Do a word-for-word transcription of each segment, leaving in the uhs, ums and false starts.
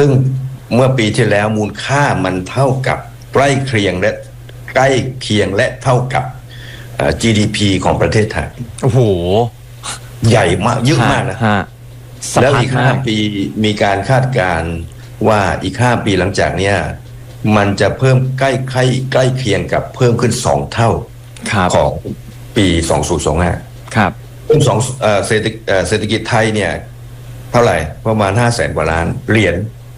ซึ่งเมื่อปีที่แล้วมูลค่ามันเท่ากับใกล้เคียงและใกล้เคียงและเท่ากับ จี ดี พี ของประเทศไทยโอ้โหใหญ่มากเยอะมากนะแล้วอีกห้าปีมีการคาดการณ์ว่าอีกห้าปีหลังจากเนี้ยมันจะเพิ่มใกล้ใกล้ใกล้เคียงกับเพิ่มขึ้นสองเท่าของปีสองพันยี่สิบห้าครับเพิ่มสองเศรษฐกิจเศรษฐกิจไทยเนี่ยเท่าไหร่ประมาณห้าแสนกว่าล้านเหรียญ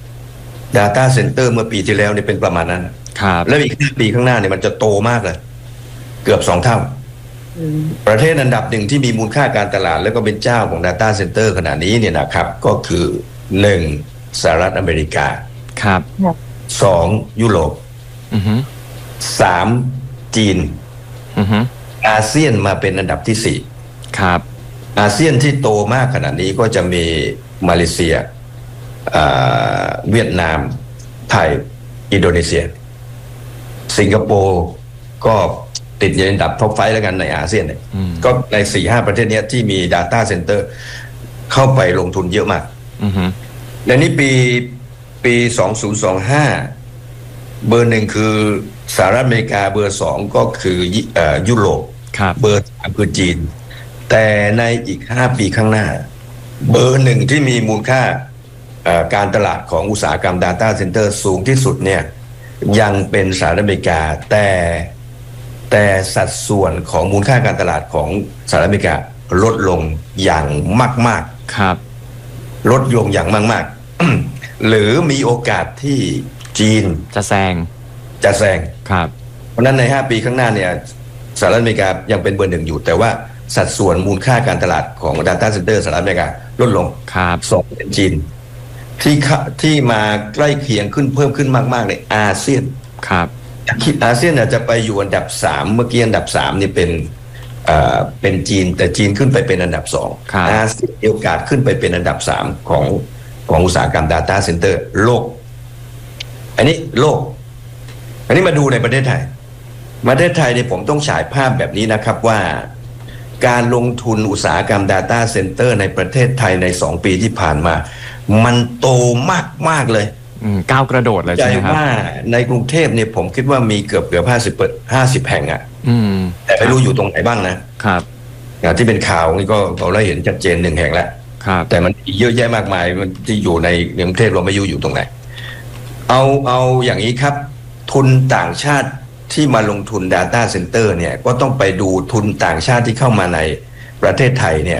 Data Center เมื่อปีที่แล้วเนี่ยเป็นประมาณนั้นครับแล้วอีกห้าปีข้างหน้าเนี่ยมันจะโตมากเลยเกือบสองเท่าประเทศอันดับหนึ่งที่มีมูลค่าการตลาดแล้วก็เป็นเจ้าของ Data Center ขณะนี้เนี่ยนะครับก็คือหนึ่งสหรัฐอเมริกาครับสองยุโรปสามจีนอาเซียนมาเป็นอันดับที่สี่ครับอาเซียนที่โตมากขนาดนี้ก็จะมีมาเลเซียเวียดนามไทยอินโดนีเซียสิงคโปร์ก็ติดอยู่ในอันดับท็อปไฟว์แล้วกันในอาเซียนเนี่ยก็ใน สี่ห้า ประเทศนี้ที่มี Data Center เข้าไปลงทุนเยอะมากในนี้ปีปีสองพันยี่สิบห้าเบอร์หนึ่งคือสหรัฐอเมริกาเบอร์สองก็คือยุโรปเบอร์สามคือจีนแต่ในอีกห้าปีข้างหน้าเบอร์หนึ่งที่มีมูลค่าการตลาดของอุตสาหกรรม Data Center สูงที่สุดเนี่ยยังเป็นสหรัฐอเมริกาแต่แต่สัดส่วนของมูลค่าการตลาดของสหรัฐอเมริกาลดลงอย่างมากๆครับลดลงอย่างมากๆ หรือมีโอกาสที่จีนจะแซงจะแซงครับเพราะนั้นในห้าปีข้างหน้าเนี่ยสหรัฐอเมริกายังเป็นเบอร์หนึ่งอยู่แต่ว่าสัดส่วนมูลค่าการตลาดของ Data Center สหรัฐอเมริกาลดลงครับสองเป็นจีนที่ที่มาใกล้เคียงขึ้นเพิ่มขึ้นมากๆในอาเซียนครับอาเซียนอาจจะไปอยู่อันดับสามเมื่อกี้อันดับสามนี่เป็นเอ่อเป็นจีนแต่จีนขึ้นไปเป็นอันดับสองอาเซียนมีโอกาสขึ้นไปเป็นอันดับสามของของอุตสาหกรรม Data Center โลกอันนี้โลกอันนี้มาดูในประเทศไทยประเทศไทยเนี่ยผมต้องฉายภาพแบบนี้นะครับว่าการลงทุนอุตสาหกรรม Data Center ในประเทศไทยในสองปีที่ผ่านมามันโตมากมากเลยก้าวกระโดดเลยใช่ไหมครับว่าในกรุงเทพเนี่ยผมคิดว่ามีเกือบเกือบห้าสิบห้าสิบแห่งอ่ะแต่ไม่รู้อยู่ตรงไหนบ้างนะครับที่เป็นข่าวนี่ก็เราได้เห็นชัดเจนหนึ่งแห่งแล้วแต่มันเยอะแยะมากมายมันที่อยู่ในกรุงเทพเราไม่รู้อยู่ตรงไหนเอาเอาอย่างนี้ครับทุนต่างชาติที่มาลงทุน Data Center เนี่ยก็ต้องไปดูทุนต่างชาติที่เข้ามาในประเทศไทยเนี่ย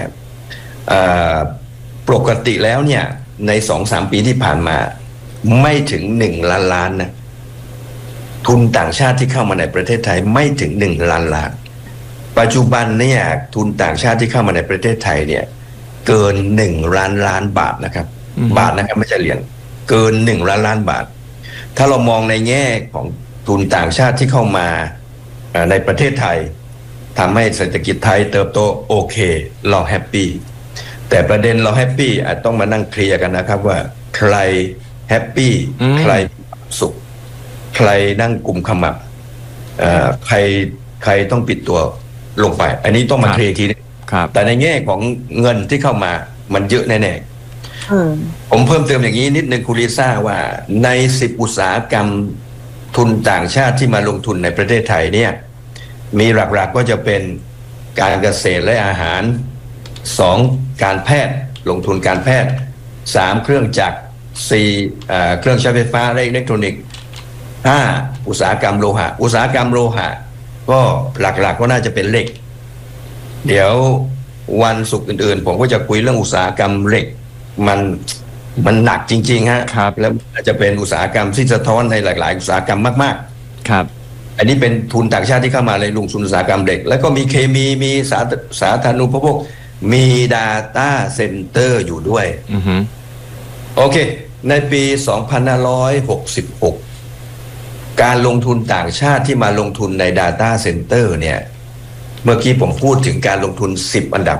ปกติแล้วเนี่ยใน สองถึงสาม ปีที่ผ่านมาไม่ถึงหนึ่งล้านล้านนะทุนต่างชาติที่เข้ามาในประเทศไทยไม่ถึงหนึ่งล้านล้านปัจจุบันเนี่ยทุนต่างชาติที่เข้ามาในประเทศไทยเนี่ยเกินหนึ่งล้านล้านบาทนะครับบาทนะครับไม่ใช่เหรียญเกินหนึ่งล้านล้านบาทถ้าเรามองในแง่ของทุนต่างชาติที่เข้ามาในประเทศไทยทำให้เศรษฐกิจไทยเติบโตโอเคเราแฮปปี้แต่ประเด็นเราแฮปปี้อาจต้องมานั่งเคลียร์กันนะครับว่าใครแฮปปี้ใครสุขใครนั่งกุมขมับใครใครต้องปิดตัวลงไปอันนี้ต้องมาเคลียร์ทีนี้แต่ในแง่ของเงินที่เข้ามามันเยอะแน่ๆผมเพิ่มเติมอย่างนี้นิดนึงคุณลิซ่าว่าในสิบอุตสาหกรรมทุนต่างชาติที่มาลงทุนในประเทศไทยเนี่ยมีหลักๆก็จะเป็นการเกษตรและอาหารสองการแพทย์ลงทุนการแพทย์สามเครื่องจักรสี่เครื่องใช้ไฟฟ้าและอิเล็กทรอนิกส์ห้าอุตสาหกรรมโลหะอุตสาหกรรมโลหะก็หลักๆก็น่าจะเป็นเหล็กเดี๋ยววันศุกร์อื่นๆผมก็จะคุยเรื่องอุตสาหกรรมเหล็กมันมันหนักจริงๆฮะแล้วอาจจะเป็นอุตสาหกรรมที่สะท้อนในหลายๆอุตสาหกรรมมากๆครับอันนี้เป็นทุนต่างชาติที่เข้ามาในลงทุนอุตสาหกรรมเหล็กแล้วก็มีเคมีมีสาสาธารณูปโภคมี Data Center อยู่ด้วยโอเคในปีสองพันห้าร้อยหกสิบหกการลงทุนต่างชาติที่มาลงทุนใน Data Center เนี่ยเมื่อกี้ผมพูดถึงการลงทุนสิบอันดับ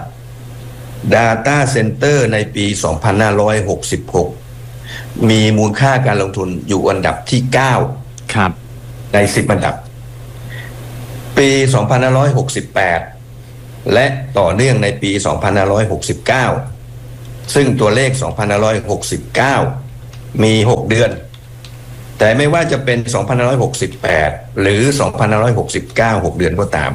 Data Center ในปีสองพันห้าร้อยหกสิบหกมีมูลค่าการลงทุนอยู่อันดับที่เก้าครับในสิบอันดับปีสองพันห้าร้อยหกสิบแปดและต่อเนื่องในปีสองพันห้าร้อยหกสิบเก้าซึ่งตัวเลขสองพันห้าร้อยหกสิบเก้ามีหกเดือนแต่ไม่ว่าจะเป็น สองพันห้าร้อยหกสิบแปด หรือ สองพันห้าร้อยหกสิบเก้า หกเดือนก็ตาม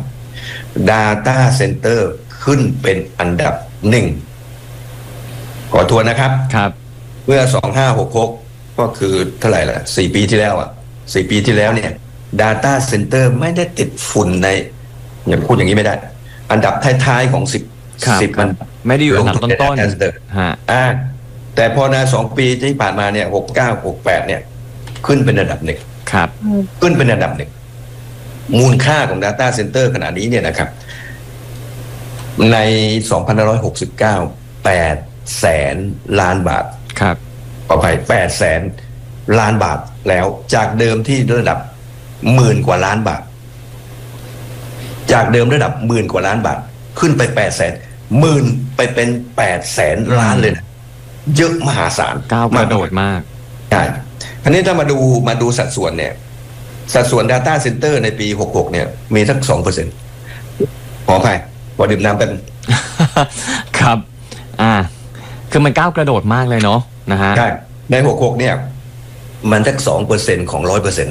Data Center ขึ้นเป็นอันดับหนึ่งขอทวนนะครับครับเมื่อสองพันห้าร้อยหกสิบหกก็คือเท่าไหร่ล่ะสี่ปีที่แล้วอ่ะสี่ปีที่แล้วเนี่ย Data Center ไม่ได้ติดฝุ่นในอย่าพูดอย่างนี้ไม่ได้อันดับท้ายๆของสิบ สิบมันไม่ได้อยู่อันดับต้นๆฮะอ่าแต่พอในสองปีที่ผ่านมาเนี่ยหกเก้า หกแปดเนี่ยขึ้นเป็นอันดับหนึ่งครับขึ้นเป็นอันดับหนึ่งมูลค่าของ Data Center ขณะนี้เนี่ยนะครับใน สองพันห้าร้อยหกสิบเก้า แปดแสนล้านบาทครับขออภัยแปดแสนล้านบาทแล้วจากเดิมที่ระดับหมื่นกว่าล้านบาทจากเดิมระดับหมื่นกว่าล้านบาทขึ้นไปแปดแสนหมื่นไปเป็นแปดแสนล้านเลยนะเยอะมหาศาลก้าวกระโดดมากใช่อันนี้ถ้ามาดูมาดูสัดส่วนเนี่ยสัดส่วน Data Center ในปีหกสิบหกเนี่ยมีสัก สองเปอร์เซ็นต์ ขออภัยขอดื่มน้ำเป็นครับอ่าคือมันก้าวกระโดดมากเลยเนาะนะฮะใช่ในหกสิบหกเนี่ยมันสัก สองเปอร์เซ็นต์ ของ หนึ่งร้อยเปอร์เซ็นต์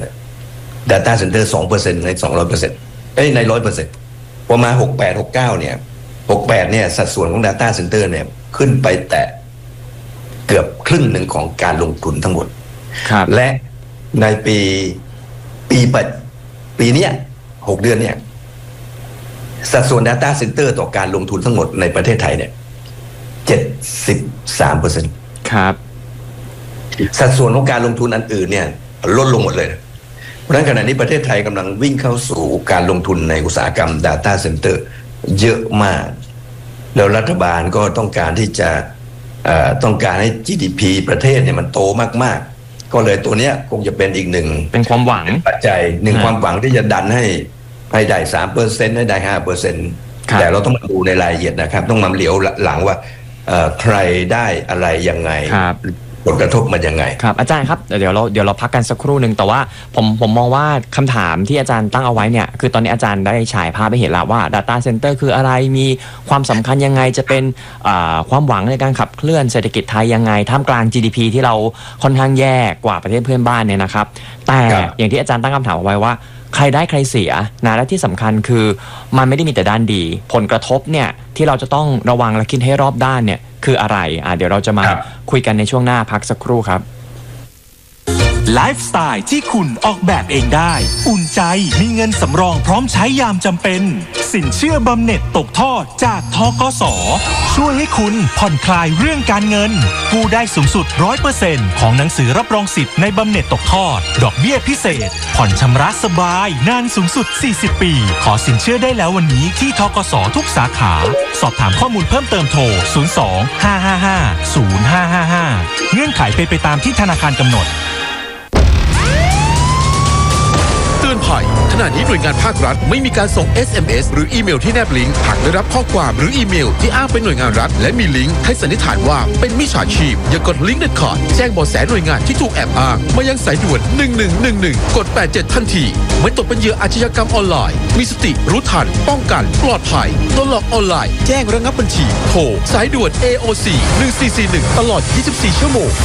Data Center สองเปอร์เซ็นต์ ใน สองร้อยเปอร์เซ็นต์ เอ้ยใน หนึ่งร้อยเปอร์เซ็นต์ พอมาหกสิบแปด หกสิบเก้าเนี่ยหกสิบแปดเนี่ยสัดส่วนของ Data Center เนี่ยขึ้นไปแต่เกือบครึ่งหนึ่งของการลงทุนทั้งหมดและในปีปีปัจปีนี้หกเดือนเนี่ยสัดส่วน Data Center ต่อการลงทุนทั้งหมดในประเทศไทยเนี่ยเจ็ดสิบสามเปอร์เซ็นต์ครับสัดส่วนของการลงทุนอันอื่นเนี่ยลดลงหมดเลยเพราะฉะนั้นขณะนี้ประเทศไทยกำลังวิ่งเข้าสู่การลงทุนในอุตสาหกรรม Data Center เยอะมากแล้วรัฐบาลก็ต้องการที่จะต้องการให้ จี ดี พี ประเทศเนี่ยมันโตมากๆก็เลยตัวเนี้ยคงจะเป็นอีกหนึ่งเป็นความหวังปัจจัยหนึ่งความหวังที่จะดันให้ให้ได้ สามเปอร์เซ็นต์ ให้ได้ ห้าเปอร์เซ็นต์ แต่เราต้องมาดูในรายละเอียดนะครับต้องมาเหลียวหลังว่าใครได้อะไรยังไงผลกระทบมันยังไงครับอาจารย์ครับเดี๋ยวเราเดี๋ยวเราพักกันสักครู่หนึ่งแต่ว่าผมผมมองว่าคำถามที่อาจารย์ตั้งเอาไว้เนี่ยคือตอนนี้อาจารย์ได้ฉายภาพไปเห็นแล้วว่า Data Center คืออะไรมีความสำคัญยังไงจะเป็นความหวังในการขับเคลื่อนเศรษฐกิจไทยยังไงท่ามกลาง จี ดี พี ที่เราค่อนข้างแย่กว่าประเทศเพื่อนบ้านเนี่ยนะครับแต่อย่างที่อาจารย์ตั้งคำถามเอาไว้ว่าใครได้ใครเสียนะและที่สำคัญคือมันไม่ได้มีแต่ด้านดีผลกระทบเนี่ยที่เราจะต้องระวังและคิดให้รอบด้านเนี่ยคืออะไรอ่ะเดี๋ยวเราจะมาคุยกันในช่วงหน้าพักสักครู่ครับไลฟ์สไตล์ที่คุณออกแบบเองได้อุ่นใจมีเงินสำรองพร้อมใช้ยามจำเป็นสินเชื่อบำเหน็จตกทอดจากธกส.ช่วยให้คุณผ่อนคลายเรื่องการเงินกู้ได้สูงสุด หนึ่งร้อยเปอร์เซ็นต์ ของหนังสือรับรองสิทธิ์ในบำเหน็จตกทอดดอกเบี้ยพิเศษผ่อนชำระสบายนานสูงสุดสี่สิบปีขอสินเชื่อได้แล้ววันนี้ที่ธกส.ทุกสาขาสอบถามข้อมูลเพิ่มเติมโทรศูนย์ สอง ห้า ห้า ห้า ศูนย์ ห้า ห้า ห้าเงื่อนไขเป็นไปตามที่ธนาคารกำหนดเตือนภัยขณะนี้หน่วยงานภาครัฐไม่มีการส่ง เอส เอ็ม เอส หรืออีเมลที่แนบลิงก์หากได้รับข้อความหรืออีเมลที่อ้างเป็นหน่วยงานรัฐและมีลิงก์ให้สันนิษฐานว่าเป็นมิจฉาชีพอย่ากดลิงก์เด็ดขาดแจ้งเบาะแสหน่วยงานที่ถูกแอบอ้างมายังสายด่วนหนึ่งหนึ่งหนึ่งหนึ่งกดแปดเจ็ดทันทีไม่ตกเป็นเหยื่ออาชญากรรมออนไลน์มีสติรู้ทันป้องกันปลอดภัยโดนหลอกออนไลน์แจ้งระงับบัญชีโทรสายด่วน เอ โอ ซี หนึ่งสี่สี่หนึ่งตลอดยี่สิบสี่ชั่วโมง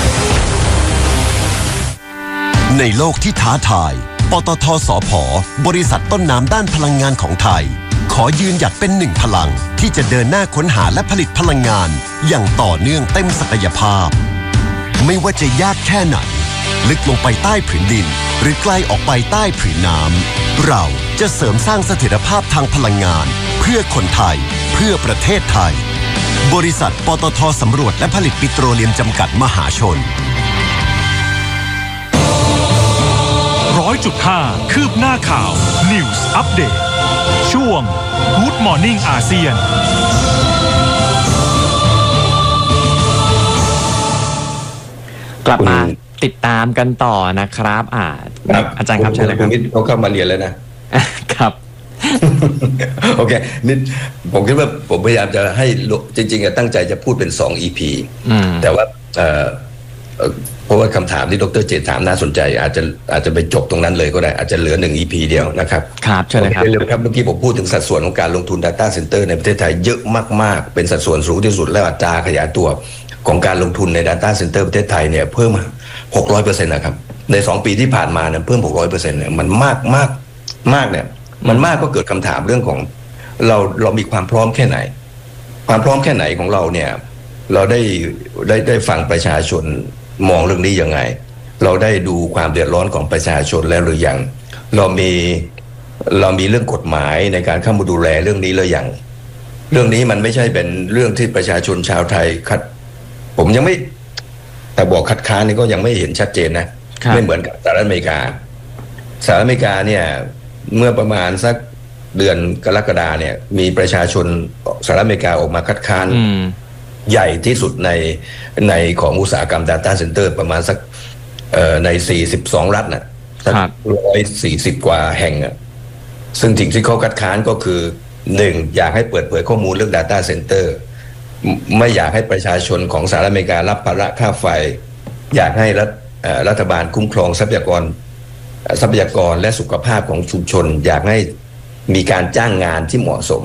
ในโลกที่ท้าทายปตท.สผ.บริษัทต้นน้ำด้านพลังงานของไทยขอยืนหยัดเป็นหนึ่งพลังที่จะเดินหน้าค้นหาและผลิตพลังงานอย่างต่อเนื่องเต็มศักยภาพไม่ว่าจะยากแค่ไหนลึกลงไปใต้ผืนดินหรือไกลออกไปใต้ผืนน้ำเราจะเสริมสร้างเสถียรภาพทางพลังงานเพื่อคนไทยเพื่อประเทศไทยบริษัทปตท.สำรวจและผลิตปิโตรเลียมจำกัดมหาชนร้อยจุดห้า คืบหน้าข่าว News Update ช่วง Good Morning อาเซียนกลับมาติดตามกันต่อนะครับอ่าอาจารย์ครับเชิญเลยครับเขาเข้ามาเรียนแล้วนะครับโอเคนี่ผมคิดว่าผมพยายามจะให้จริงๆตั้งใจจะพูดเป็นสอง อี พี แต่ว่าเพราะว่าคำถามที่ดร.เจตถามน่าสนใจอาจจะอาจจะไปจบตรงนั้นเลยก็ได้อาจจะเหลือหนึ่ง อี พี เดียวนะครับครับใช่เลยครับเร็วครับเมื่อกี้ผมพูดถึงสัดส่วนของการลงทุน Data Center ในประเทศไทยเยอะมากๆเป็นสัดส่วนสูงที่สุดและอัตราขยายตัวของการลงทุนใน Data Center ประเทศไทยเนี่ยเพิ่มหกร้อยเปอร์เซ็นต์นะครับในสองปีที่ผ่านมาเนี่ยเพิ่มหกร้อยเปอร์เซ็นต์เนี่ยมันมากมากมากเนี่ยมันมากก็เกิดคำถามเรื่องของเราเรามีความพร้อมแค่ไหนความพร้อมแค่ไหนของเราเนี่ยเราได้ได้ได้ฟังประชาชนมองเรื่องนี้ยังไงเราได้ดูความเดือดร้อนของประชาชนแล้วหรือยังเรามีเรามีเรื่องกฎหมายในการเข้ามาดูแลเรื่องนี้หรือยังเรื่องนี้มันไม่ใช่เป็นเรื่องที่ประชาชนชาวไทยคัดผมยังไม่แต่บอกคัดค้านนี่ก็ยังไม่เห็นชัดเจนนะไม่เหมือนกับสหรัฐอเมริกาสหรัฐอเมริกาเนี่ยเมื่อประมาณสักเดือนกรกฎาเนี่ยมีประชาชนสหรัฐอเมริกาออกมาคัดค้านใหญ่ที่สุดในในของอุตสาหกรรม Data Center ประมาณสักเอ่อในสี่สิบสองรัฐน่ะสักหนึ่งร้อยสี่สิบกว่าแห่งอ่ะซึ่งสิ่งที่เขาคัดค้านก็คือหนึ่งอยากให้เปิดเผยข้อมูลเรื่อง Data Center ไม่อยากให้ประชาชนของสหรัฐอเมริการับภาระค่าไฟอยากให้รัฐรัฐบาลคุ้มครองทรัพยากรทรัพยากรและสุขภาพของชุมชนอยากให้มีการจ้างงานที่เหมาะสม